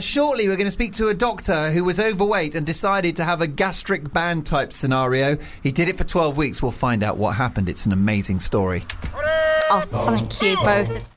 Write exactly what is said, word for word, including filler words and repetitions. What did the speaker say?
shortly, we're going to speak to a doctor who was overweight and decided to have a gastric band type scenario. He did it for twelve weeks. We'll find out what happened. It's an amazing story. Oh, thank you both.